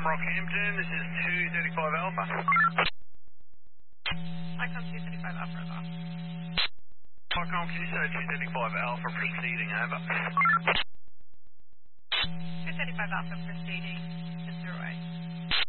Rockhampton, this is 235 Alpha. Icon 235 Alpha, over. Icon, can you say 235 Alpha proceeding, over? 235 Alpha proceeding to 08.